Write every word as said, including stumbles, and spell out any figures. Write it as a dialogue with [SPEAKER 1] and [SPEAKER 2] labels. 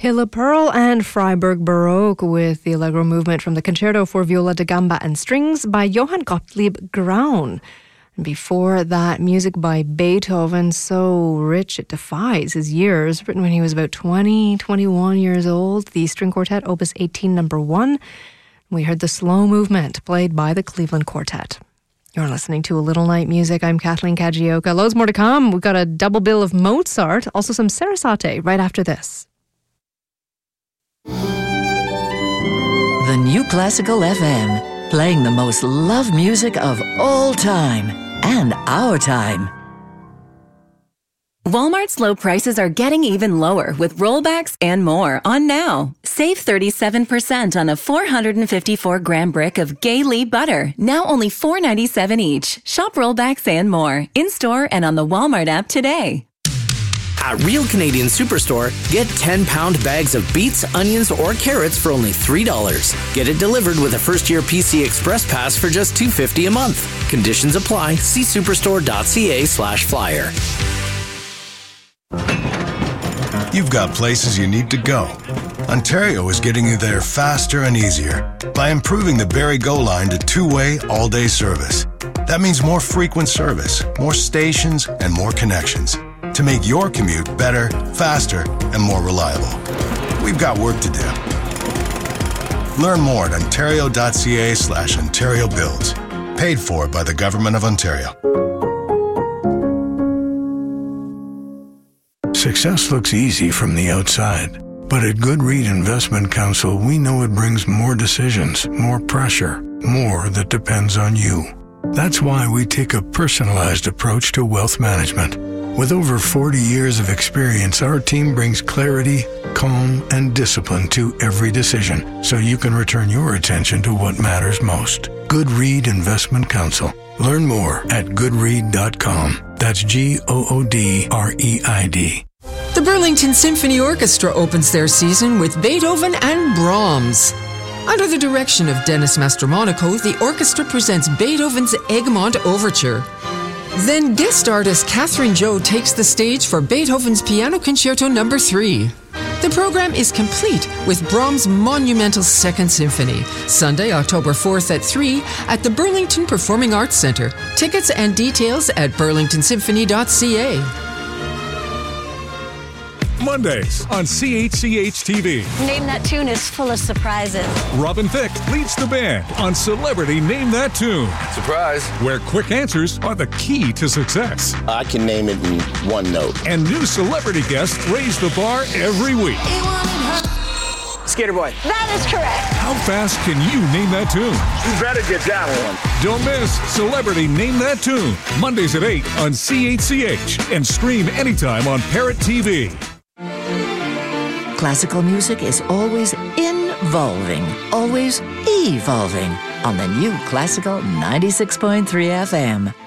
[SPEAKER 1] Hilla Pearl and Freiburg Baroque with the Allegro movement from the Concerto for Viola da Gamba and Strings by Johann Gottlieb Graun. And before that, music by Beethoven, so rich it defies his years, written when he was about twenty, twenty-one years old. The String Quartet, Opus eighteen, number one. We heard the Slow Movement, played by the Cleveland Quartet. You're listening to A Little Night Music. I'm Kathleen Kajioka. Loads more to come. We've got a double bill of Mozart, also some Sarasate right after this.
[SPEAKER 2] The New Classical F M, playing the most loved music of all time and our time.
[SPEAKER 3] Walmart's low prices are getting even lower with rollbacks and more on now. Save thirty-seven percent on a four hundred fifty-four gram brick of Gay-Lee butter, now only four dollars and ninety-seven cents each. Shop rollbacks and more, in-store and on the Walmart app today.
[SPEAKER 4] At Real Canadian Superstore, get ten pound bags of beets, onions, or carrots for only three dollars. Get it delivered with a first-year P C Express Pass for just two dollars and fifty cents a month. Conditions apply. See superstore.ca slash flyer.
[SPEAKER 5] You've got places you need to go. Ontario is getting you there faster and easier by improving the Barrie Go line to two-way, all-day service. That means more frequent service, more stations, and more connections to make your commute better, faster, and more reliable. We've got work to do. Learn more at ontario.ca slash Ontario Builds. Paid for by the Government of Ontario.
[SPEAKER 6] Success looks easy from the outside, but at Goodread Investment Counsel, we know it brings more decisions, more pressure, more that depends on you. That's why we take a personalized approach to wealth management. With over forty years of experience, our team brings clarity, calm, and discipline to every decision, so you can return your attention to what matters most. Goodread Investment Counsel. Learn more at goodread dot com. That's G O O D R E I D.
[SPEAKER 7] The Burlington Symphony Orchestra opens their season with Beethoven and Brahms. Under the direction of Dennis Mastromonaco, the orchestra presents Beethoven's Egmont Overture. Then guest artist Catherine Joe takes the stage for Beethoven's Piano Concerto number three. The program is complete with Brahms' monumental Second Symphony, Sunday, October fourth at three at the Burlington Performing Arts Center. Tickets and details at burlington symphony dot c a.
[SPEAKER 8] Mondays on C H C H T V.
[SPEAKER 9] Name That Tune is full of surprises.
[SPEAKER 8] Robin Thicke leads the band on Celebrity Name That Tune.
[SPEAKER 10] Surprise.
[SPEAKER 8] Where quick answers are the key to success.
[SPEAKER 10] I can name it in one note.
[SPEAKER 8] And new celebrity guests raise the bar every week.
[SPEAKER 10] Skater Boy.
[SPEAKER 9] That is correct.
[SPEAKER 8] How fast can you name that tune?
[SPEAKER 10] You better get that one.
[SPEAKER 8] Don't miss Celebrity Name That Tune. Mondays at eight on C H C H and stream anytime on Parrot T V.
[SPEAKER 2] Classical music is always involving, always evolving on the New Classical ninety-six point three F M.